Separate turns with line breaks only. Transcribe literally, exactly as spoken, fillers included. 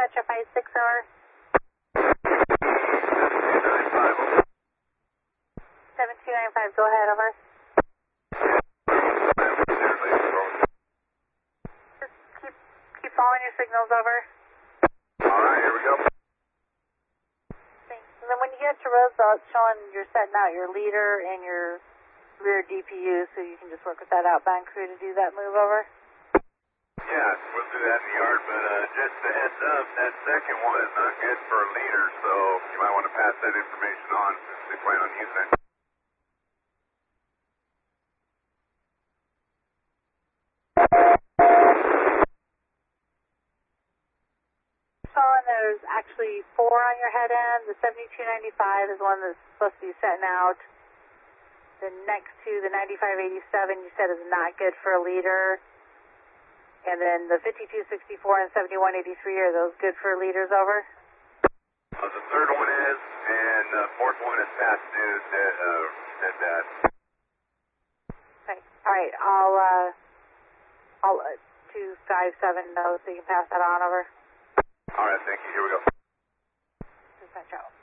Dispatch F I six over. seven two nine five, go ahead, over. Just keep, keep following your signals, over.
Alright, here we go.
Thanks. And then when you get to Roosevelt, it's showing you're setting out your leader and your rear D P U, so you can just work with that outbound crew to do that move, over.
Yeah, we'll do that in the yard, but uh, just a heads up, that second one is not good for a leader, so you might want to pass that information on since they plan on using it.
Showing there's actually four on your head end. The seventy-two ninety-five is one that's supposed to be setting out. The next two, the ninety-five eighty-seven, you said is not good for a leader. And then the fifty-two sixty-four and seventy-one eighty-three, are those good for leaders, over?
Uh, the third one is, and the fourth one is past due, dead, uh, dead bad.
Okay. All right. I'll, uh, I'll, uh, two five seven know so you can pass that on, over.
Alright, thank you. Here we go.
Dispatch out.